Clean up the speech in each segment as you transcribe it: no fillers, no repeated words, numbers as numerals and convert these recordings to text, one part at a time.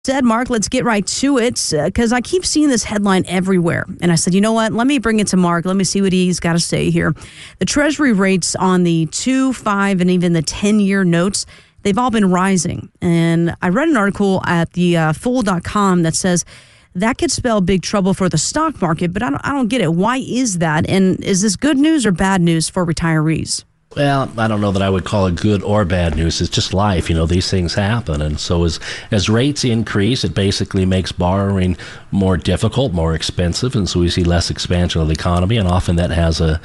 Said, Mark, let's get right to it because I keep seeing this headline everywhere. And I said, you know what? Let me bring it to Mark. Let me see what he's got to say here. The Treasury rates on the 2, 5, and even the 10-year notes, they've all been rising. And I read an article at the Fool.com that says that could spell big trouble for the stock market, but I don't get it. Why is that? And is this good news or bad news for retirees? Well, I don't know that I would call it good or bad news. It's just life. These things happen. And so as rates increase, it basically makes borrowing more difficult, more expensive. And so we see less expansion of the economy. And often that has a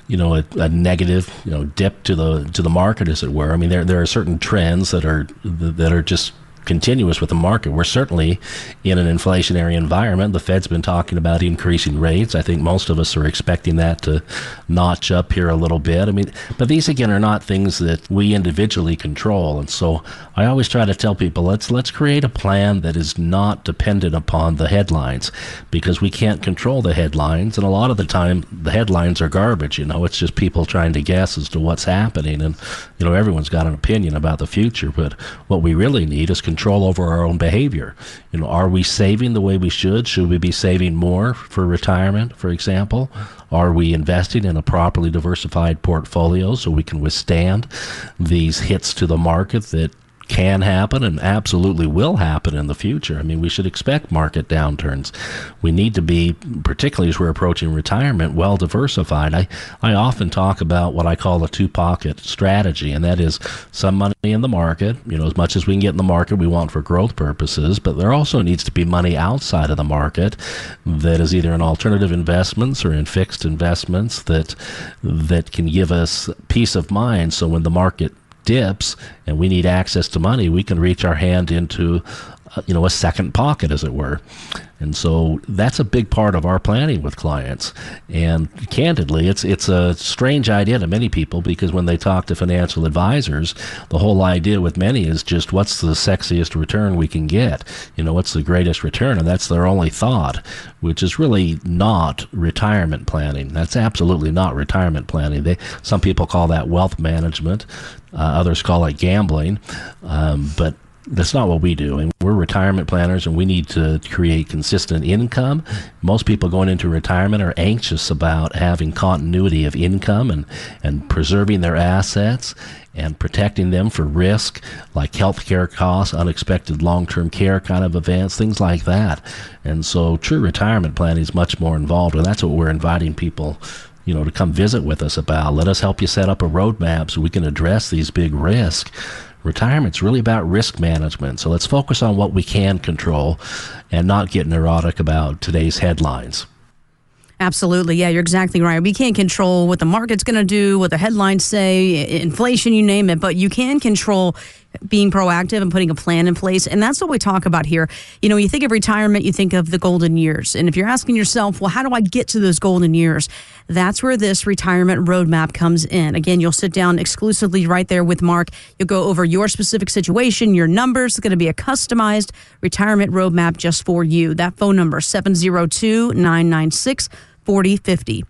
negative, dip to the market, as it were. I mean, there are certain trends that are just continuous with the market. We're certainly in an inflationary environment. The Fed's been talking about increasing rates. I think most of us are expecting that to notch up here a little bit. I mean, but these again are not things that we individually control. And so I always try to tell people, let's create a plan that is not dependent upon the headlines, because we can't control the headlines. And a lot of the time the headlines are garbage. It's just people trying to guess as to what's happening. And, everyone's got an opinion about the future, but what we really need is control over our own behavior. Are we saving the way we should? Should we be saving more for retirement, for example? Are we investing in a properly diversified portfolio so we can withstand these hits to the market that can happen and absolutely will happen in the future? I mean, we should expect market downturns. We need to be, particularly as we're approaching retirement, well diversified. I often talk about what I call a two-pocket strategy, and that is some money in the market, as much as we can get in the market we want for growth purposes, but there also needs to be money outside of the market that is either in alternative investments or in fixed investments that can give us peace of mind, so when the market dips and we need access to money, we can reach our hand into a second pocket, as it were. And so that's a big part of our planning with clients. And candidly, it's a strange idea to many people, because when they talk to financial advisors, the whole idea with many is just what's the sexiest return we can get? What's the greatest return? And that's their only thought, which is really not retirement planning. That's absolutely not retirement planning. Some people call that wealth management. Others call it gambling. But that's not what we do. And we're retirement planners, and we need to create consistent income. Most people going into retirement are anxious about having continuity of income and preserving their assets and protecting them for risk, like healthcare costs, unexpected long-term care kind of events, things like that. And so true retirement planning is much more involved, and that's what we're inviting people to come visit with us about. Let us help you set up a roadmap so we can address these big risks. Retirement's really about risk management. So let's focus on what we can control and not get neurotic about today's headlines. Absolutely. Yeah, you're exactly right. We can't control what the market's going to do, what the headlines say, inflation, you name it, but you can control being proactive and putting a plan in place. And that's what we talk about here. When you think of retirement, you think of the golden years. And if you're asking yourself, well, how do I get to those golden years? That's where this retirement roadmap comes in. Again, you'll sit down exclusively right there with Mark. You'll go over your specific situation, your numbers. It's going to be a customized retirement roadmap just for you. That phone number, 702-996-4050.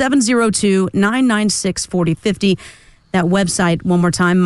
702-996-4050. That website, one more time,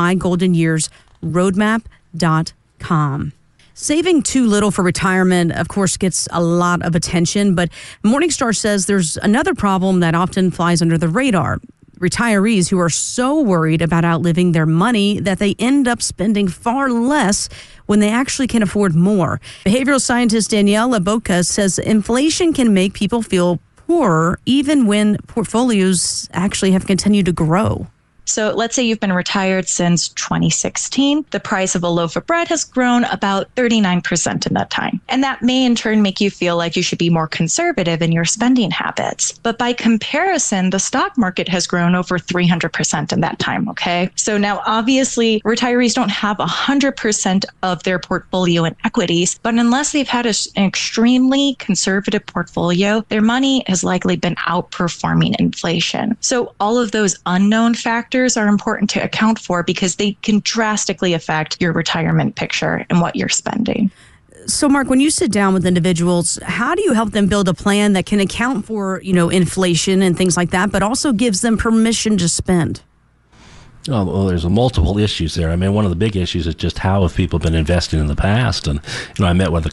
mygoldenyearsroadmap.com. Saving too little for retirement, of course, gets a lot of attention, but Morningstar says there's another problem that often flies under the radar. Retirees who are so worried about outliving their money that they end up spending far less when they actually can afford more. Behavioral scientist Danielle Laboca says inflation can make people feel poorer even when portfolios actually have continued to grow. So let's say you've been retired since 2016. The price of a loaf of bread has grown about 39% in that time. And that may in turn make you feel like you should be more conservative in your spending habits. But by comparison, the stock market has grown over 300% in that time, okay? So now obviously retirees don't have 100% of their portfolio in equities, but unless they've had an extremely conservative portfolio, their money has likely been outperforming inflation. So all of those unknown factors are important to account for because they can drastically affect your retirement picture and what you're spending. So, Mark, when you sit down with individuals, how do you help them build a plan that can account for, inflation and things like that, but also gives them permission to spend? Oh, well, there's multiple issues there. I mean, one of the big issues is just how have people been investing in the past. And, I met with a